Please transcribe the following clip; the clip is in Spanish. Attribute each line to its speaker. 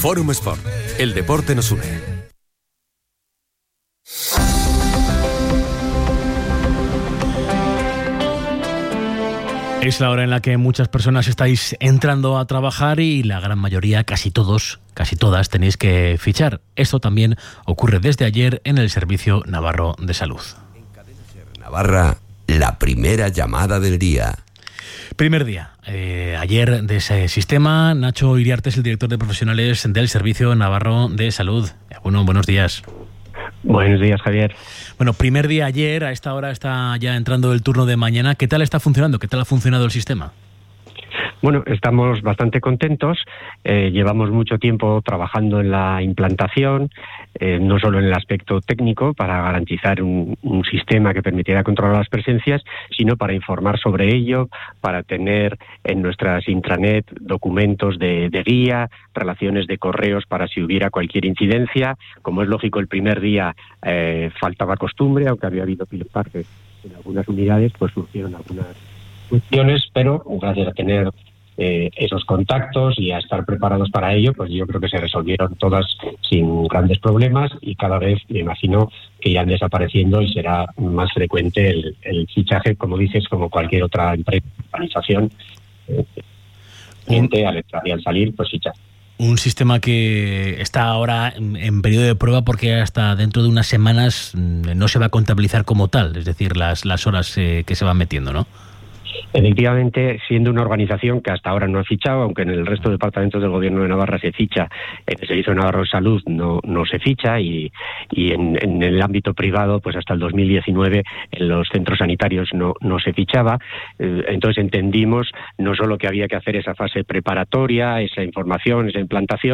Speaker 1: Fórum Sport. El deporte nos une.
Speaker 2: Es la hora en la que muchas personas estáis entrando a trabajar y la gran mayoría, casi todos, casi todas, tenéis que fichar. Esto también ocurre desde ayer en el Servicio Navarro de Salud.
Speaker 3: En Cadena Ser Navarra, la primera llamada del día.
Speaker 2: Primer día, ayer de ese sistema. Nacho Iriarte es el director de profesionales del Servicio Navarro de Salud. Bueno, buenos días.
Speaker 4: Buenos días, Javier.
Speaker 2: Bueno, primer día ayer, a esta hora está ya entrando el turno de mañana. ¿Qué tal está funcionando? ¿Qué tal ha funcionado el sistema?
Speaker 4: Bueno, estamos bastante contentos. Llevamos mucho tiempo trabajando en la implantación, no solo en el aspecto técnico, para garantizar un sistema que permitiera controlar las presencias, sino para informar sobre ello, para tener en nuestras intranet documentos de guía, relaciones de correos para si hubiera cualquier incidencia. Como es lógico, el primer día faltaba costumbre, aunque había habido pilotaje en algunas unidades, pues surgieron algunas cuestiones, pero gracias a tener esos contactos y a estar preparados para ello, pues yo creo que se resolvieron todas sin grandes problemas y cada vez me imagino que irán desapareciendo y será más frecuente el fichaje, como dices, como cualquier otra empresa, organización, cliente al entrar y al salir, pues ficha.
Speaker 2: Un sistema que está ahora en periodo de prueba porque hasta dentro de unas semanas no se va a contabilizar como tal, es decir, las horas que se van metiendo, ¿no?
Speaker 4: Efectivamente, siendo una organización que hasta ahora no ha fichado, aunque en el resto de departamentos del Gobierno de Navarra se ficha, en el Servicio Navarro de Salud no se ficha y en el ámbito privado, pues hasta el 2019 en los centros sanitarios no se fichaba. Entonces entendimos no solo que había que hacer esa fase preparatoria, esa información, esa implantación,